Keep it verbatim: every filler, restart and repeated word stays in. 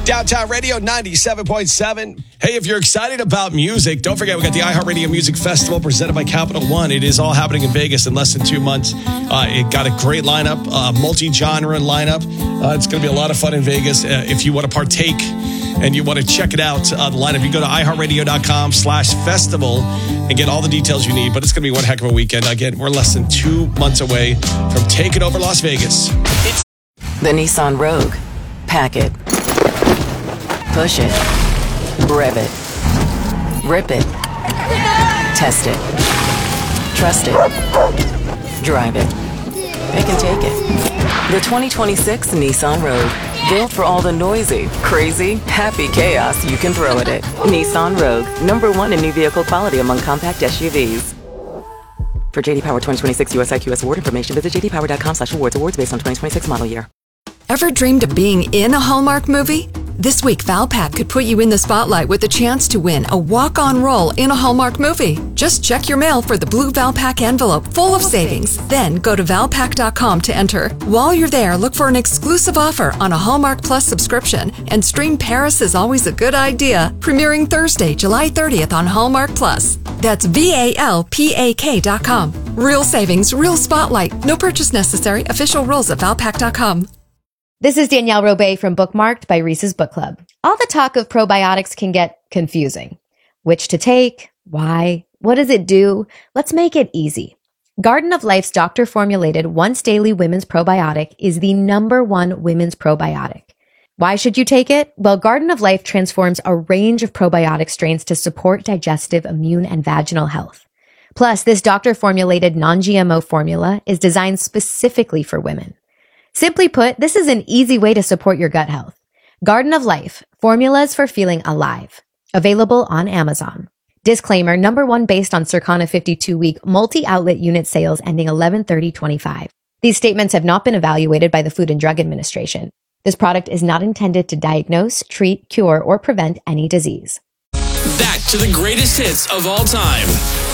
Downtown Radio ninety-seven point seven. Hey, if you're excited about music, don't forget we got the iHeartRadio Music Festival presented by Capital One. It is all happening in Vegas in less than two months. Uh, it got a great lineup, uh, multi-genre lineup. Uh, it's going to be a lot of fun in Vegas. Uh, if you want to partake and you want to check it out, uh, the lineup, you go to iHeartRadio.com slash festival and get all the details you need. But it's going to be one heck of a weekend. Again, we're less than two months away from taking over Las Vegas. It's the Nissan Rogue. Pack it. Push it. Rev it. Rip it. Test it. Trust it. Drive it. Pick and take it. The twenty twenty-six Nissan Rogue. Built for all the noisy, crazy, happy chaos you can throw at it. Nissan Rogue. Number one in new vehicle quality among compact S U Vs. For J D Power twenty twenty-six U S I Q S award information, visit jdpower.com slash awards. Awards based on twenty twenty-six model year. Ever dreamed of being in a Hallmark movie? This week, Valpak could put you in the spotlight with the chance to win a walk-on role in a Hallmark movie. Just check your mail for the blue Valpak envelope full of savings. Then go to valpak dot com to enter. While you're there, look for an exclusive offer on a Hallmark Plus subscription and stream Paris is Always a Good Idea, premiering Thursday, July thirtieth on Hallmark Plus. That's V A L P A K dot com. Real savings, real spotlight. No purchase necessary. Official rules at valpak dot com. This is Danielle Robay from Bookmarked by Reese's Book Club. All the talk of probiotics can get confusing. Which to take? Why? What does it do? Let's make it easy. Garden of Life's doctor-formulated once daily women's probiotic is the number one women's probiotic. Why should you take it? Well, Garden of Life transforms a range of probiotic strains to support digestive, immune, and vaginal health. Plus, this doctor-formulated non-G M O formula is designed specifically for women. Simply put, this is an easy way to support your gut health. Garden of Life, formulas for feeling alive. Available on Amazon. Disclaimer, number one based on Circana fifty-two week multi-outlet unit sales ending eleven thirty twenty-five. These statements have not been evaluated by the Food and Drug Administration. This product is not intended to diagnose, treat, cure, or prevent any disease. Back to the greatest hits of all time.